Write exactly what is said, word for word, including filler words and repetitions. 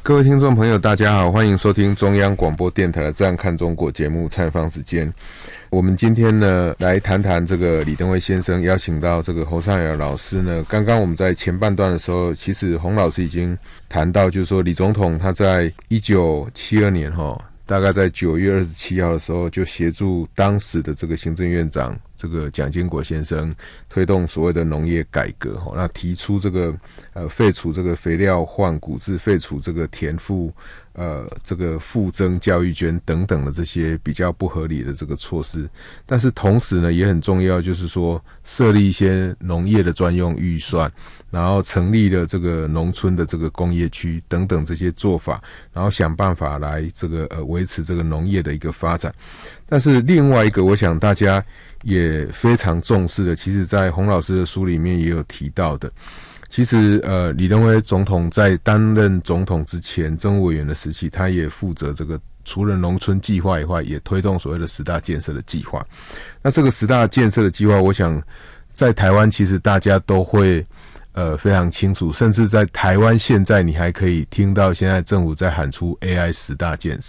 各位听众朋友大家好，欢迎收听中央广播电台的这样看中国节目采访时间。我们今天呢来谈谈这个李登辉先生，邀请到这个侯尚尧老师呢。刚刚我们在前半段的时候，其实洪老师已经谈到，就是说李总统他在一九七二年齁大概在九月二十七号的时候，就协助当时的这个行政院长这个蒋经国先生推动所谓的农业改革，那提出这个呃废除这个肥料换谷制，废除这个田赋呃这个复增教育捐等等的这些比较不合理的这个措施。但是同时呢，也很重要，就是说设立一些农业的专用预算，然后成立了这个农村的这个工业区等等这些做法，然后想办法来这个呃维持这个农业的一个发展。但是另外一个，我想大家也非常重视的，其实在洪老师的书里面也有提到的。其实呃，李登辉总统在担任总统之前，政务委员的时期，他也负责这个除了农村计划以外，也推动所谓的十大建设的计划。那这个十大建设的计划，我想在台湾其实大家都会呃非常清楚，甚至在台湾现在你还可以听到现在政府在喊出 A I 十大建设。